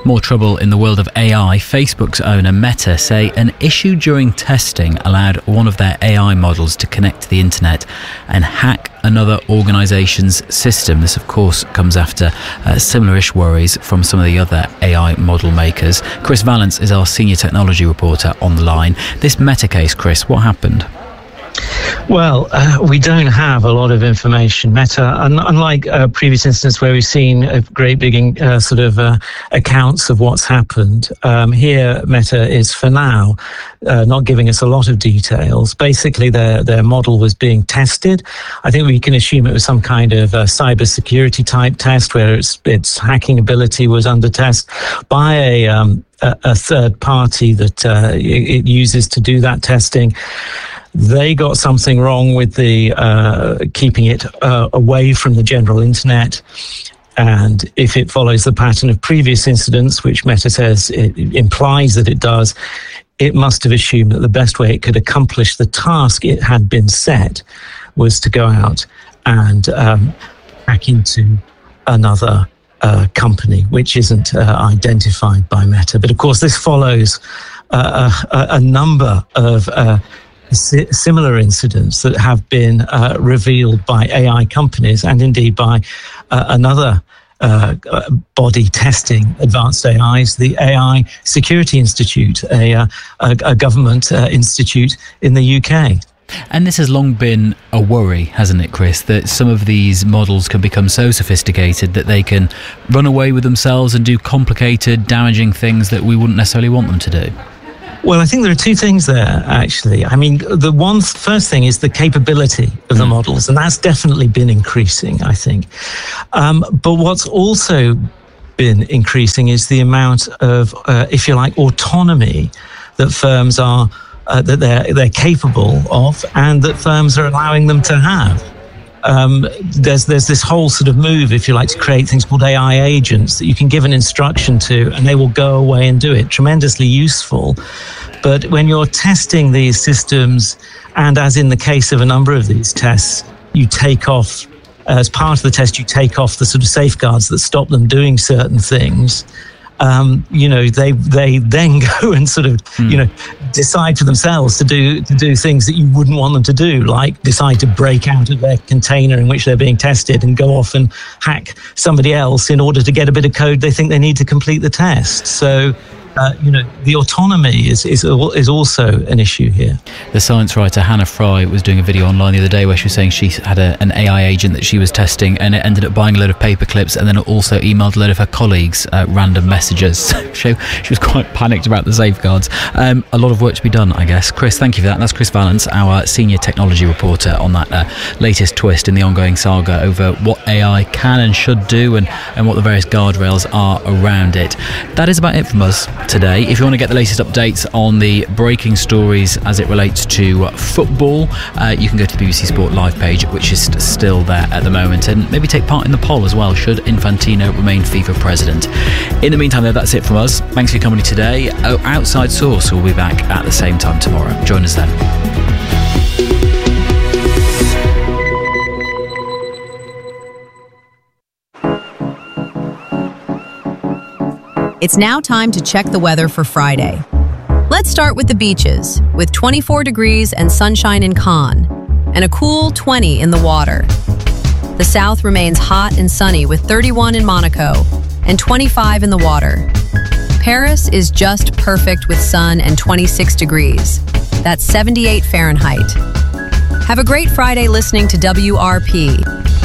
More trouble in the world of AI. Facebook's owner Meta say an issue during testing allowed one of their AI models to connect to the internet and hack another organisation's system. This, of course, comes after similar-ish worries from some of the other AI model makers. Chris Vallance is our senior technology reporter on the line. This Meta case, Chris, what happened? Well, we don't have a lot of information. Meta, unlike previous instances where we've seen a great big accounts of what's happened, here Meta is for now not giving us a lot of details. Basically, their model was being tested. I think we can assume it was some kind of cybersecurity type test where its hacking ability was under test by a third party that it uses to do that testing. They got something wrong with the keeping it away from the general internet. And if it follows the pattern of previous incidents, which Meta says it implies that it does, it must have assumed that the best way it could accomplish the task it had been set was to go out and hack into another company, which isn't identified by Meta. But of course, this follows a number of similar incidents that have been revealed by AI companies and indeed by another body testing advanced AIs, the AI Security Institute, a government institute in the UK. And this has long been a worry, hasn't it, Chris, that some of these models can become so sophisticated that they can run away with themselves and do complicated, damaging things that we wouldn't necessarily want them to do? Well, I think there are two things there, actually. I mean, the first thing is the capability of the models, and that's definitely been increasing, I think. But what's also been increasing is the amount of, if you like, autonomy that firms are, that they're capable of, and that firms are allowing them to have. There's this whole sort of move, if you like, to create things called AI agents that you can give an instruction to and they will go away and do it. Tremendously useful. But when you're testing these systems, and as in the case of a number of these tests, you take off, as part of the test, you take off the sort of safeguards that stop them doing certain things. They then go and sort of, decide for themselves to do things that you wouldn't want them to do, like decide to break out of their container in which they're being tested and go off and hack somebody else in order to get a bit of code they think they need to complete the test. So, the autonomy is also an issue here. The science writer Hannah Fry was doing a video online the other day where she was saying she had an AI agent that she was testing, and it ended up buying a load of paper clips, and then it also emailed a load of her colleagues random messages. So she was quite panicked about the safeguards. A lot of work to be done, I guess. Chris, thank you for that. And that's Chris Vallance, our senior technology reporter, on that latest twist in the ongoing saga over what AI can and should do and what the various guardrails are around it. That is about it from us today. If you want to get the latest updates on the breaking stories as it relates to football, you can go to the BBC Sport Live page, which is still there at the moment, and maybe take part in the poll as well, should Infantino remain FIFA president. In the meantime, though, that's it from us. Thanks for your company today. Outside Source will be back at the same time tomorrow. Join us then. It's now time to check the weather for Friday. Let's start with the beaches, with 24 degrees and sunshine in Cannes, and a cool 20 in the water. The south remains hot and sunny with 31 in Monaco and 25 in the water. Paris is just perfect with sun and 26 degrees. That's 78 Fahrenheit. Have a great Friday listening to WRP.